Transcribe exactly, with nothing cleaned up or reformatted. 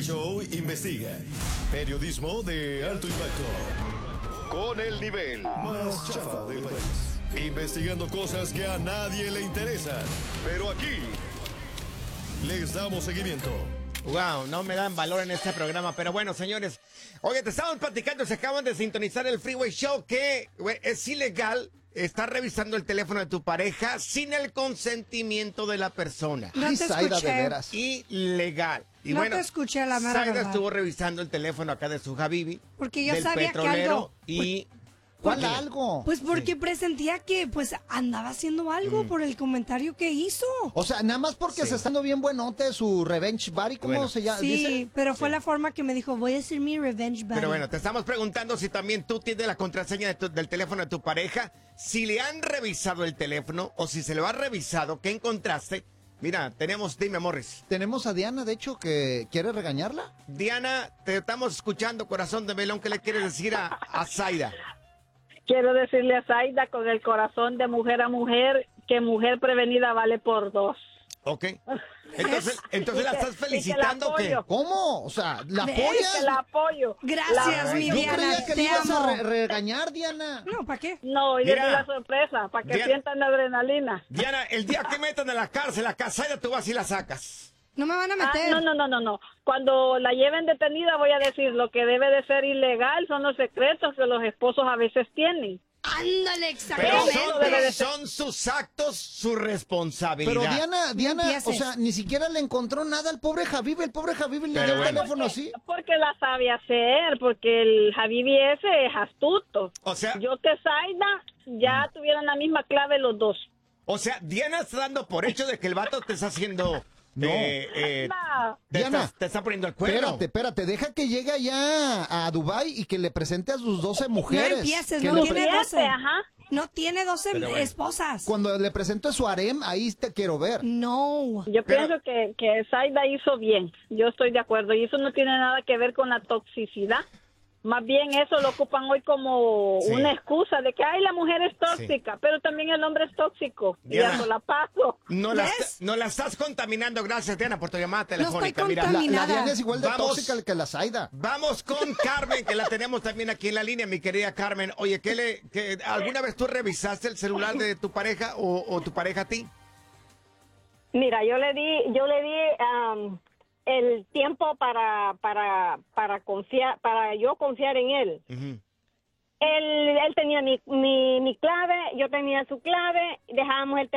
Show investiga. Periodismo de alto impacto. Con el nivel más chafa del país. Investigando cosas que a nadie le interesan. Pero aquí les damos seguimiento. Wow, no me dan valor en este programa, pero bueno, señores. Oye, te estamos platicando, se acaban de sintonizar el Freeway Show, que güey, es ilegal estar revisando el teléfono de tu pareja sin el consentimiento de la persona. No te Zaida, de escuché. veras. Ilegal. Y No bueno, te escuché, la mera Zaida verdad. estuvo revisando el teléfono acá de su Habibi. Porque yo del sabía que petrolero algo- y... ¿Cuál Porque- algo? Pues porque presentía que pues andaba haciendo algo Mm. por el comentario que hizo. O sea, nada más porque Sí. se está dando bien buenote su revenge buddy, ¿cómo Bueno. se llama? Sí, Dice. pero fue la forma que me dijo, voy a hacer mi revenge buddy. Pero bueno, te estamos preguntando si también tú tienes la contraseña de tu- del teléfono de tu pareja, si le han revisado el teléfono o si se lo has revisado, ¿qué encontraste? Mira, tenemos, dime, Morris. Tenemos a Diana, de hecho, que quiere regañarla. Diana, te estamos escuchando, corazón de melón, ¿qué le quieres decir a, a Zaida? Quiero decirle a Zaida con el corazón de mujer a mujer que mujer prevenida vale por dos. ¿Ok? Entonces, entonces la Y que- estás y que la felicitando que... apoyo. ¿Cómo? O sea, ¿la ¿Ves? Que apoyas? la apoyo. Gracias, La- mi Yo Diana, creía que te le ibas a amo. re- regañar, Diana. No, ¿para qué? No, y le Mira. doy la sorpresa para que Diana. sientan la adrenalina. Diana, el día que metan a la cárcel a Zaida, tú vas y la sacas. No me van a Ah, meter. no, no, no, no, no. Cuando la lleven detenida voy a decir lo que debe de ser ilegal son los secretos que los esposos a veces tienen. Ándale, Pero exactamente. son, son sus actos su responsabilidad. Pero Diana, Diana, empieces. o sea, ni siquiera le encontró nada al pobre Javier. El pobre Javier le Pero dio el bueno. teléfono así. Porque la sabe hacer, porque el Habibi ese es astuto. O sea- Yo que Zaida ya tuvieran la misma clave los dos. O sea, Diana está dando por hecho de que el vato te está haciendo... No. eh, eh, No. te, Diana, está, te está poniendo el cuerno. Espérate, espérate, deja que llegue allá a Dubai y que le presente a sus doce No mujeres. empieces, Que no le tiene pre- doce. Ajá. No tiene doce Pero bueno. esposas. Cuando le presente su harem, ahí te quiero ver. No. Yo Pero- pienso que, que Zaida hizo bien. Yo estoy de acuerdo. Y eso no tiene nada que ver con la toxicidad. Más bien eso lo ocupan hoy como Sí. una excusa de que, ay, la mujer es tóxica, pero también el hombre es tóxico. Diana. Y a la paso. No la, ¿Ves? est- no la estás contaminando. Gracias, Diana, por tu llamada telefónica. estoy Mira, La, la Caminada. Diana es igual de Vamos. tóxica que la Zaida. vamos con Carmen, que la tenemos también aquí en la línea, mi querida Carmen. Oye, ¿qué le, qué- ¿alguna vez tú revisaste el celular de tu pareja o, o tu pareja a ti? Mira, yo le di, yo le di am, el tiempo para, para, para confiar, para yo confiar en él. Ujú. Él, él tenía mi, mi, mi clave, yo tenía su clave, dejábamos el